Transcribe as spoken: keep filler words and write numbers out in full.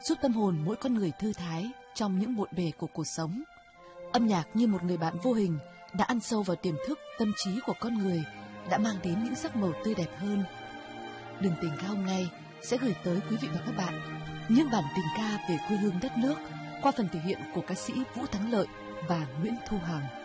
giúp tâm hồn mỗi con người thư thái trong những bộn bề của cuộc sống. Âm nhạc như một người bạn vô hình đã ăn sâu vào tiềm thức, tâm trí của con người, đã mang đến những sắc màu tươi đẹp hơn. Đường tình ca hôm nay sẽ gửi tới quý vị và các bạn những bản tình ca về quê hương đất nước qua phần thể hiện của ca sĩ Vũ Thắng Lợi và Nguyễn Thu Hằng.